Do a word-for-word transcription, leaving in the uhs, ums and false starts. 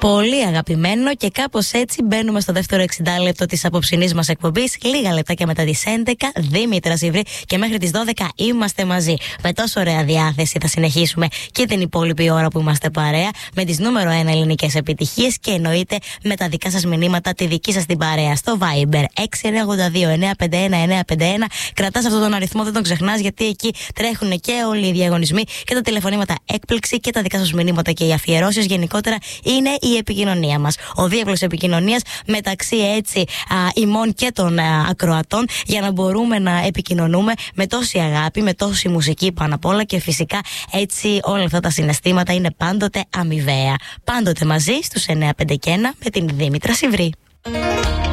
Πολύ αγαπημένο, και κάπως έτσι μπαίνουμε στο δεύτερο εξήντα λεπτό της απόψινής μας εκπομπής. Λίγα λεπτάκια μετά τις έντεκα, Δήμητρα Σιβρή, και μέχρι τις δώδεκα είμαστε μαζί. Με τόσο ωραία διάθεση θα συνεχίσουμε και την υπόλοιπη ώρα που είμαστε παρέα, με τις νούμερο ένα ελληνικές επιτυχίες και εννοείται με τα δικά σας μηνύματα, τη δική σας την παρέα στο Viber έξι εννιά οκτώ δύο εννιά πέντε ένα εννιά πέντε ένα. Κρατάς αυτόν τον αριθμό, δεν τον ξεχνάς, γιατί εκεί τρέχουν και όλοι οι διαγωνισμοί και τα τηλεφωνήματα έκπληξη και τα δικά σας μηνύματα και οι αφιερώσεις. Γενικότερα είναι η επικοινωνία μας. Ο διάβλος επικοινωνίας μεταξύ έτσι α, ημών και των α, ακροατών, για να μπορούμε να επικοινωνούμε με τόση αγάπη, με τόση μουσική πάνω απ' όλα, και φυσικά έτσι όλα αυτά τα συναισθήματα είναι πάντοτε αμοιβαία. Πάντοτε μαζί στους εννιά πέντε και ένα με την Δήμητρα Σιβρή.